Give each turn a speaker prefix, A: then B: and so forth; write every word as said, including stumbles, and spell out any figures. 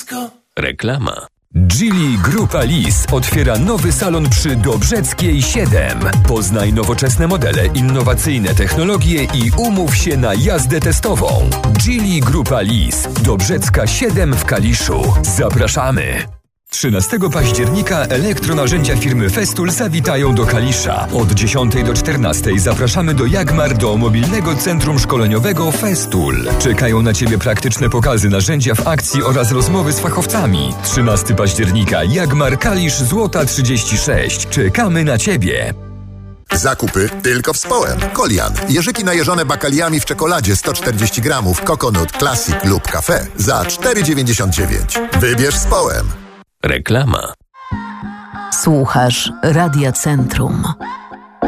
A: Wszystko.
B: Reklama.
C: Geely Grupa Lis otwiera nowy salon przy Dobrzeckiej siedem. Poznaj nowoczesne modele, innowacyjne technologie i umów się na jazdę testową. Geely Grupa Lis, Dobrzecka siedem w Kaliszu. Zapraszamy! trzynastego października elektronarzędzia firmy Festool zawitają do Kalisza. Od dziesiątej do czternastej zapraszamy do Jagmar do mobilnego centrum szkoleniowego Festool. Czekają na Ciebie praktyczne pokazy narzędzia w akcji oraz rozmowy z fachowcami. trzynastego października Jagmar Kalisz Złota trzydzieści sześć. Czekamy na Ciebie.
D: Zakupy tylko w Społem. Kolian. Jeżyki najeżone bakaliami w czekoladzie sto czterdzieści gramów, Coconut Classic lub Cafe za cztery dziewięćdziesiąt dziewięć. Wybierz Społem.
B: Reklama.
E: Słuchasz Radia Centrum.